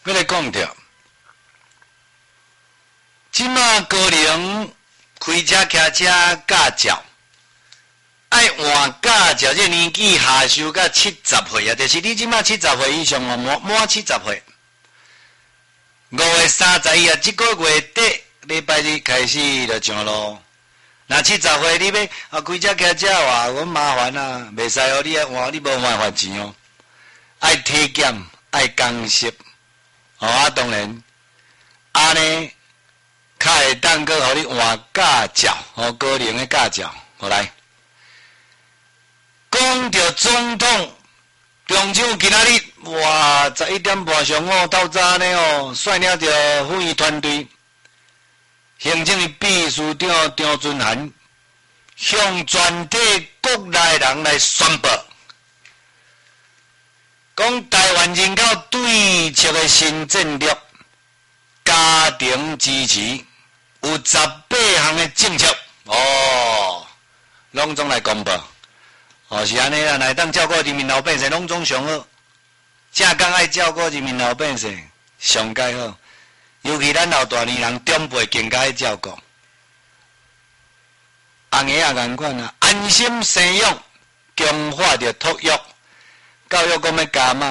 要来讲着，即马高龄开车骑车驾照，爱换驾照，这年纪下修到70岁啊，就是你即马70岁以上哦，满70岁。5月31啊，这个月底礼拜日开始就上路。那70岁你要开车骑车哇，我麻烦啊，袂使哦，你换你无办法钱哦，爱体检，爱讲习，啊当然，安尼较会当个互你换驾照，高龄的驾照，好来。讲到总统中奖今仔日，哇，11点半上午到早呢哦，率领着府议团队。行政秘书长张俊涵向全体国内人来宣布，讲台湾人口对策的新战略，家庭支持有18项的政策哦，拢总来公布。哦，是安尼啦，来当照顾人民老百姓，拢总上好。正讲爱照顾人民老百姓，上介好。尤其咱老大年人长辈更加爱照顾，红爷也同款啊，安心生养，强化着托育，教育讲要加码。